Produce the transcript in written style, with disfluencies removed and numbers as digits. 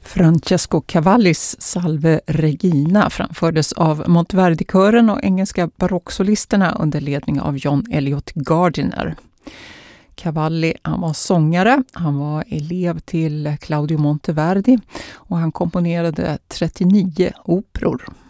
Francesco Cavallis Salve Regina framfördes av Monteverdi-kören och engelska barocksolisterna under ledning av John Elliot Gardiner. Cavalli, han var sångare, han var elev till Claudio Monteverdi och han komponerade 39 operor.